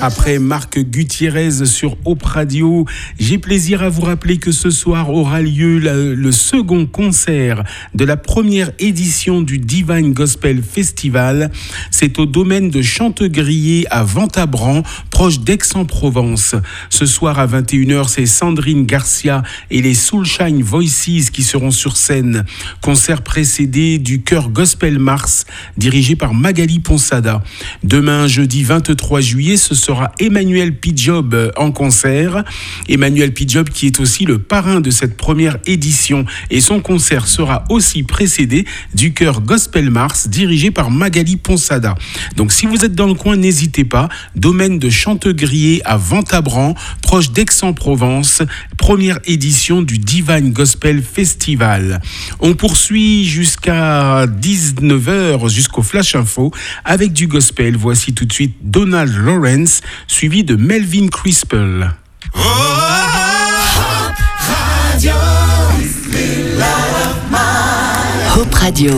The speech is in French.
Après Marc Gutiérrez sur Hope Radio, j'ai plaisir à vous rappeler que ce soir aura lieu le second concert de la première édition du Divine Gospel Festival. C'est au domaine de Chantegrier à Ventabran, proche d'Aix-en-Provence. Ce soir à 21h, c'est Sandrine Garcia et les Soulshine Voices qui seront sur scène. Concert précédé du chœur Gospel Mars, dirigé par Magali Ponsada. Demain, jeudi 23 juillet, ce sera Emmanuel Pidjob en concert. Emmanuel Pidjob qui est aussi le parrain de cette première édition, et son concert sera aussi précédé du chœur Gospel Mars dirigé par Magali Ponsada. Donc si vous êtes dans le coin, n'hésitez pas. Domaine de Chantegrier à Ventabran, proche d'Aix-en-Provence, première édition du Divine Gospel Festival. On poursuit jusqu'à 19h, jusqu'au Flash Info avec du gospel. Voici tout de suite Donald Lawrence suivi de Melvin Crispell. Hope Radio.